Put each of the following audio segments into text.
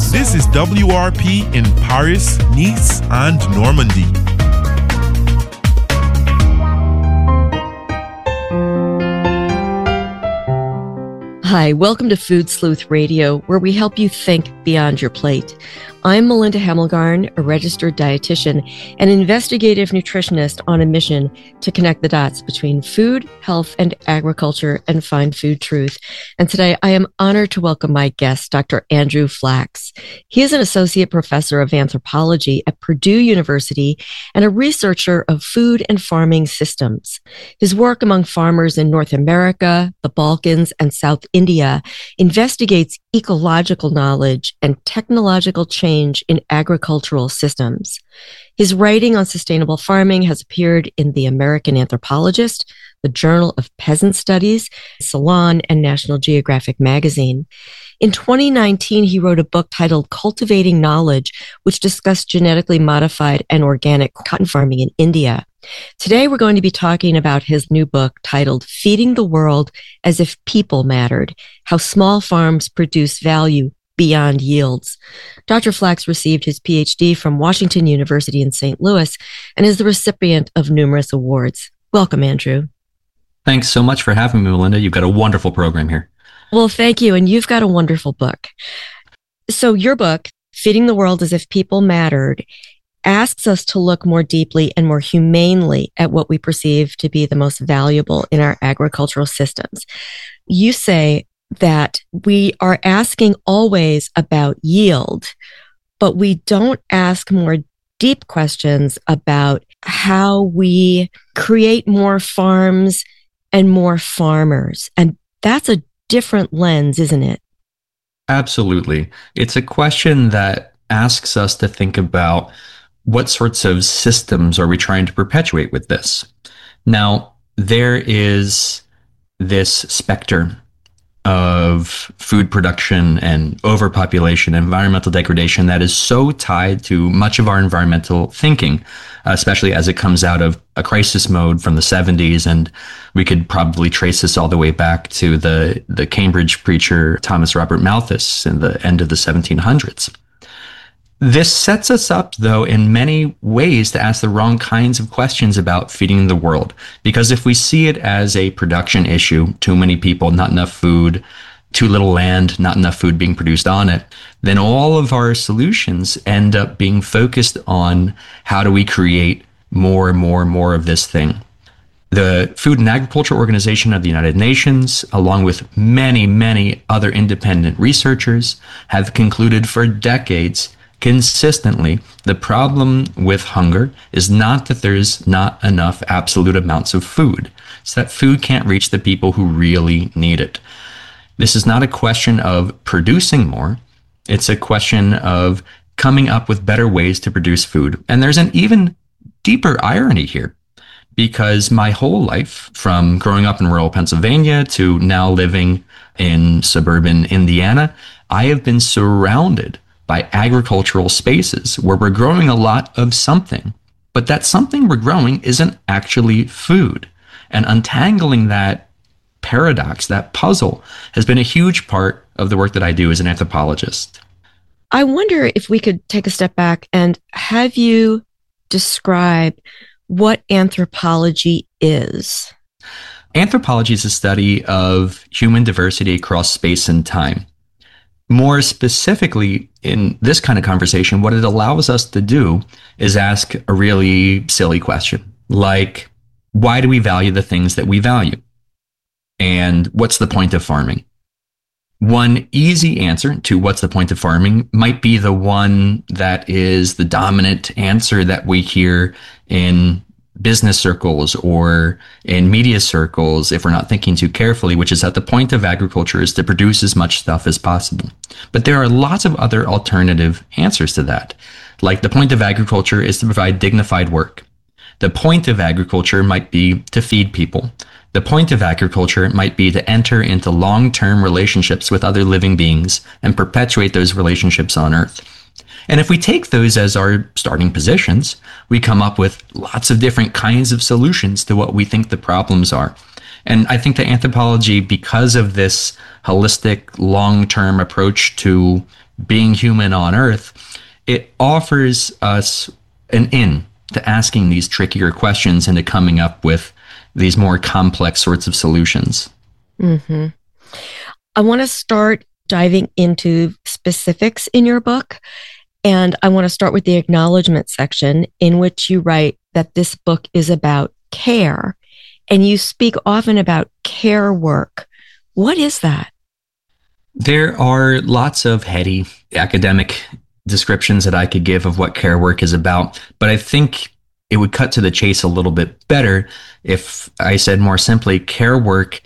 This is WRP in Paris, Nice, and Normandy. Hi, welcome to Food Sleuth Radio, where we help you think beyond your plate. I'm Melinda Hamelgarn, a registered dietitian and investigative nutritionist on a mission to connect the dots between food, health, and agriculture and find food truth. And today I am honored to welcome my guest, Dr. Andrew Flachs. He is an associate professor of anthropology at Purdue University and a researcher of food and farming systems. His work among farmers in North America, the Balkans, and South India investigates ecological knowledge and technological change in agricultural systems. His writing on sustainable farming has appeared in The American Anthropologist, the Journal of Peasant Studies, Salon, and National Geographic magazine. In 2019, he wrote a book titled Cultivating Knowledge, which discussed genetically modified and organic cotton farming in India. Today, we're going to be talking about his new book titled Feeding the World as If People Mattered, How Small Farms Produce Value Beyond Yields. Dr. Flachs received his PhD from Washington University in St. Louis and is the recipient of numerous awards. Welcome, Andrew. Thanks so much for having me, Melinda. You've got a wonderful program here. Well, thank you. And you've got a wonderful book. So your book, Feeding the World as If People Mattered, asks us to look more deeply and more humanely at what we perceive to be the most valuable in our agricultural systems. You say that we are asking always about yield, but we don't ask more deep questions about how we create more farms and more farmers. And that's a different lens, isn't it? Absolutely. It's a question that asks us to think about what sorts of systems are we trying to perpetuate with this? Now, there is this specter of food production and overpopulation, environmental degradation that is so tied to much of our environmental thinking, especially as it comes out of a crisis mode from the 70s. And we could probably trace this all the way back to the Cambridge preacher Thomas Robert Malthus in the end of the 1700s. This sets us up, though, in many ways to ask the wrong kinds of questions about feeding the world. Because if we see it as a production issue, too many people, not enough food, too little land, not enough food being produced on it, then all of our solutions end up being focused on how do we create more and more and more of this thing. The Food and Agriculture Organization of the United Nations, along with many, many other independent researchers, have concluded for decades consistently, the problem with hunger is not that there's not enough absolute amounts of food. It's that food can't reach the people who really need it. This is not a question of producing more. It's a question of coming up with better ways to produce food. And there's an even deeper irony here, because my whole life, from growing up in rural Pennsylvania to now living in suburban Indiana, I have been surrounded by agricultural spaces where we're growing a lot of something, but that something we're growing isn't actually food. And untangling that paradox, that puzzle, has been a huge part of the work that I do as an anthropologist. I wonder if we could take a step back and have you describe what anthropology is. Anthropology is a study of human diversity across space and time. More specifically, in this kind of conversation, what it allows us to do is ask a really silly question, like, why do we value the things that we value? And what's the point of farming? One easy answer to what's the point of farming might be the one that is the dominant answer that we hear in business circles or in media circles if we're not thinking too carefully, which is that the point of agriculture is to produce as much stuff as possible. But there are lots of other alternative answers to that. Like, the point of agriculture is to provide dignified work. The point of agriculture might be to feed people. The point of agriculture might be to enter into long-term relationships with other living beings and perpetuate those relationships on Earth. And if we take those as our starting positions, we come up with lots of different kinds of solutions to what we think the problems are. And I think that anthropology, because of this holistic, long-term approach to being human on Earth, it offers us an in to asking these trickier questions and to coming up with these more complex sorts of solutions. Mm-hmm. I want to start diving into specifics in your book. And I want to start with the acknowledgement section, in which you write that this book is about care. And you speak often about care work. What is that? There are lots of heady academic descriptions that I could give of what care work is about, but I think it would cut to the chase a little bit better if I said more simply, care work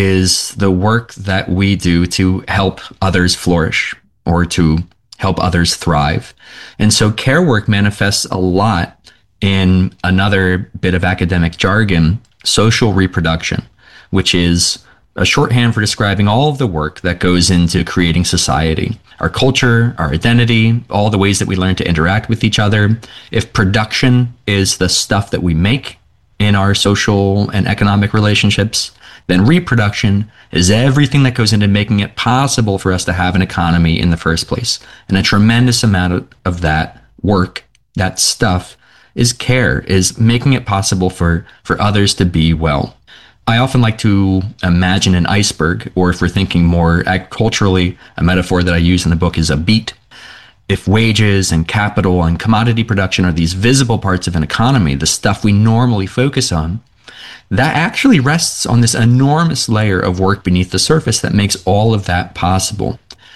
is the work that we do to help others flourish or to help others thrive. And so care work manifests a lot in another bit of academic jargon, social reproduction, which is a shorthand for describing all of the work that goes into creating society, our culture, our identity, all the ways that we learn to interact with each other. If production is the stuff that we make in our social and economic relationships, then reproduction is everything that goes into making it possible for us to have an economy in the first place. And a tremendous amount of that work, that stuff, is care, is making it possible for others to be well. I often like to imagine an iceberg, or if we're thinking more agriculturally, a metaphor that I use in the book is a beet. If wages and capital and commodity production are these visible parts of an economy, the stuff we normally focus on, that actually rests on this enormous layer of work beneath the surface that makes all of that possible.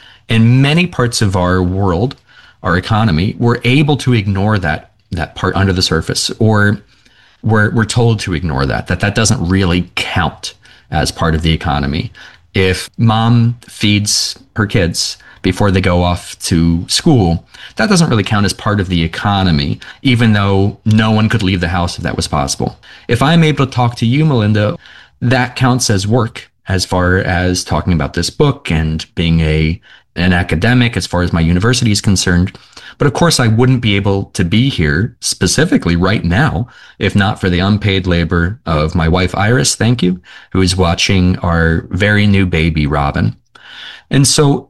In many parts of our world, our economy, we're able to ignore that part under the surface, or we're told to ignore that doesn't really count as part of the economy. If mom feeds her kids before they go off to school, that doesn't really count as part of the economy, even though no one could leave the house if that was possible. If I'm able to talk to you, Melinda, that counts as work as far as talking about this book and being an academic as far as my university is concerned. But of course, I wouldn't be able to be here specifically right now if not for the unpaid labor of my wife, Iris, thank you, who is watching our very new baby, Robin. And so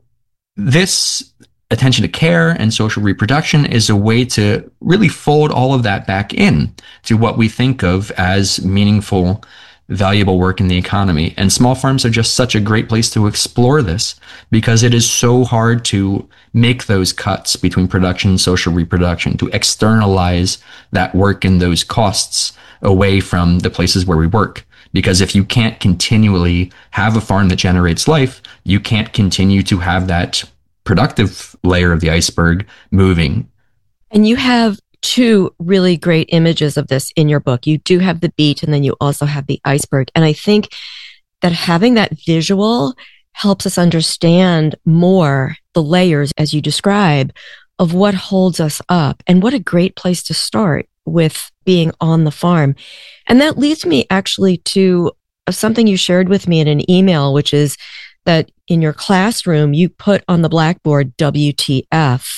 this attention to care and social reproduction is a way to really fold all of that back in to what we think of as meaningful, valuable work in the economy. And small farms are just such a great place to explore this because it is so hard to make those cuts between production and social reproduction, to externalize that work and those costs away from the places where we work. Because if you can't continually have a farm that generates life, you can't continue to have that productive layer of the iceberg moving. And you have two really great images of this in your book. You do have the beet, and then you also have the iceberg. And I think that having that visual helps us understand more the layers, as you describe, of what holds us up. And what a great place to start with being on the farm. And that leads me actually to something you shared with me in an email, which is that in your classroom, you put on the blackboard WTF.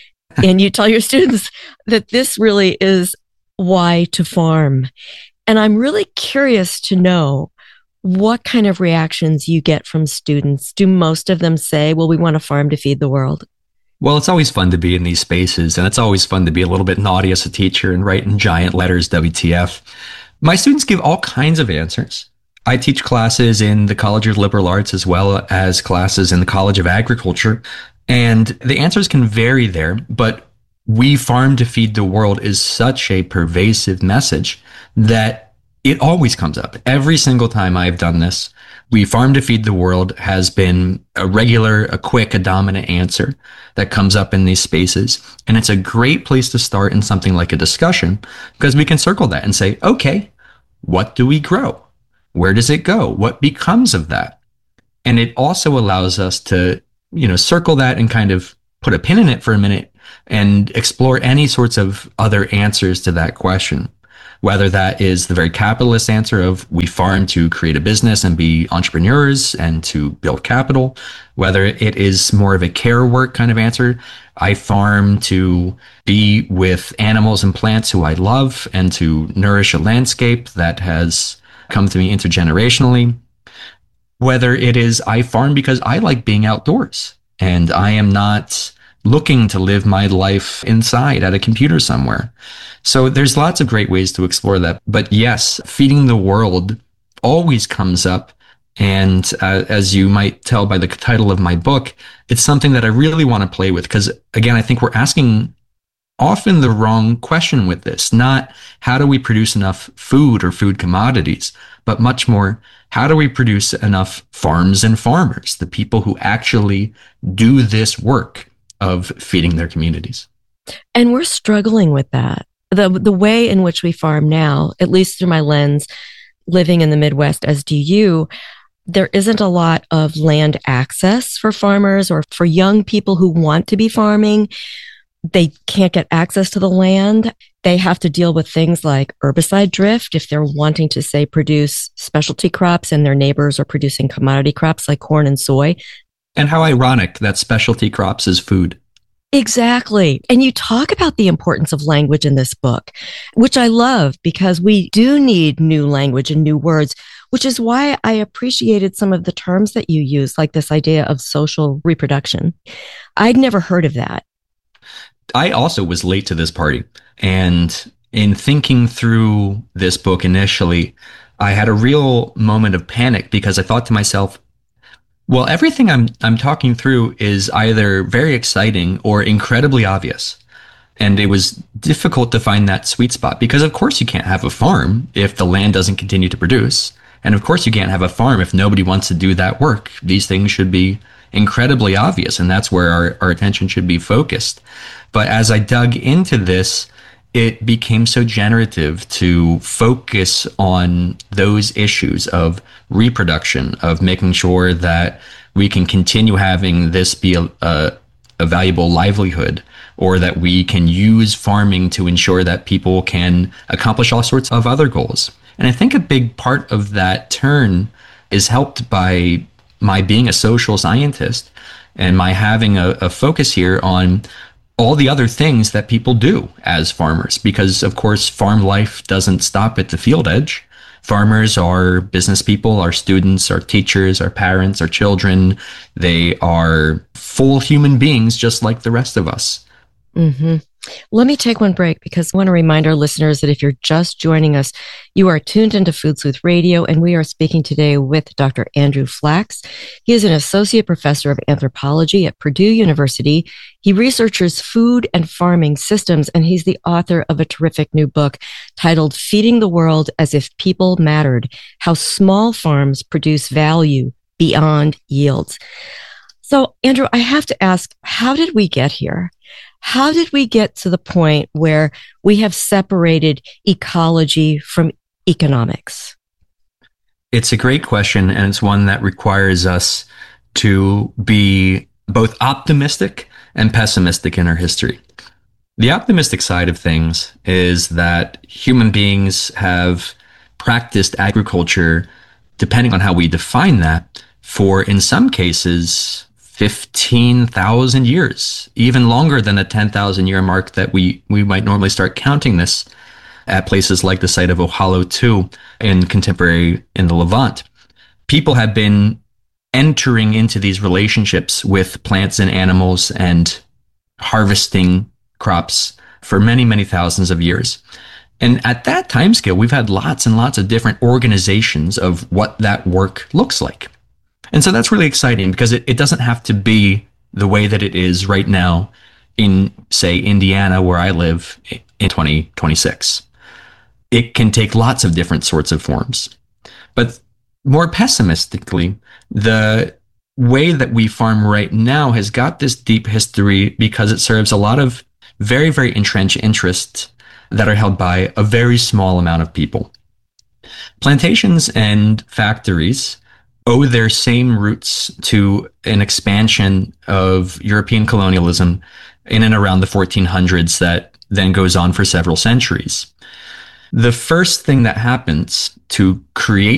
And you tell your students that this really is why to farm. And I'm really curious to know what kind of reactions you get from students. Do most of them say, well, we want to farm to feed the world? Well, it's always fun to be in these spaces, and it's always fun to be a little bit naughty as a teacher and write in giant letters, WTF. My students give all kinds of answers. I teach classes in the College of Liberal Arts as well as classes in the College of Agriculture. And the answers can vary there, but we farm to feed the world is such a pervasive message that it always comes up. Every single time I've done this, we farm to feed the world has been a regular, a quick, a dominant answer that comes up in these spaces. And it's a great place to start in something like a discussion because we can circle that and say, okay, what do we grow? Where does it go? What becomes of that? And it also allows us to circle that and kind of put a pin in it for a minute and explore any sorts of other answers to that question. Whether that is the very capitalist answer of we farm to create a business and be entrepreneurs and to build capital, whether it is more of a care work kind of answer, I farm to be with animals and plants who I love and to nourish a landscape that has come to me intergenerationally. Whether it is I farm because I like being outdoors and I am not looking to live my life inside at a computer somewhere. So there's lots of great ways to explore that. But yes, feeding the world always comes up. And as you might tell by the title of my book, it's something that I really want to play with because, again, I think we're asking often the wrong question with this. Not how do we produce enough food or food commodities, but much more, how do we produce enough farms and farmers, the people who actually do this work of feeding their communities? And we're struggling with that. The way in which we farm now, at least through my lens, living in the Midwest, as do you, there isn't a lot of land access for farmers or for young people who want to be farming. They can't get access to the land. They have to deal with things like herbicide drift if they're wanting to, say, produce specialty crops and their neighbors are producing commodity crops like corn and soy. And how ironic that specialty crops is food. Exactly. And you talk about the importance of language in this book, which I love because we do need new language and new words, which is why I appreciated some of the terms that you use, like this idea of social reproduction. I'd never heard of that. I also was late to this party. And in thinking through this book initially, I had a real moment of panic because I thought to myself, well, everything I'm talking through is either very exciting or incredibly obvious. And it was difficult to find that sweet spot because, of course, you can't have a farm if the land doesn't continue to produce. And of course, you can't have a farm if nobody wants to do that work. These things should be incredibly obvious, and that's where our attention should be focused. But as I dug into this, it became so generative to focus on those issues of reproduction, of making sure that we can continue having this be a valuable livelihood, or that we can use farming to ensure that people can accomplish all sorts of other goals. And I think a big part of that turn is helped by my being a social scientist and my having a focus here on all the other things that people do as farmers, because of course, farm life doesn't stop at the field edge. Farmers are business people, our students, our teachers, our parents, our children. They are full human beings just like the rest of us. Mm-hmm. Let me take one break because I want to remind our listeners that if you're just joining us, you are tuned into Food Sleuth Radio, and we are speaking today with Dr. Andrew Flachs. He is an associate professor of anthropology at Purdue University. He researches food and farming systems, and he's the author of a terrific new book titled Feeding the World as If People Mattered: How Small Farms Produce Value Beyond Yields. So, Andrew, I have to ask, how did we get here? How did we get to the point where we have separated ecology from economics? It's a great question, and it's one that requires us to be both optimistic and pessimistic in our history. The optimistic side of things is that human beings have practiced agriculture, depending on how we define that, for, in some cases, 15,000 years, even longer than the 10,000 year mark that we might normally start counting this at places like the site of Ohalo II in the Levant. People have been entering into these relationships with plants and animals and harvesting crops for many, many thousands of years. And at that timescale, we've had lots and lots of different organizations of what that work looks like. And so that's really exciting because it doesn't have to be the way that it is right now in, say, Indiana, where I live, in 2026. It can take lots of different sorts of forms. But more pessimistically, the way that we farm right now has got this deep history because it serves a lot of very, very entrenched interests that are held by a very small amount of people. Plantations and factories owe their same roots to an expansion of European colonialism in and around the 1400s that then goes on for several centuries. The first thing that happens to create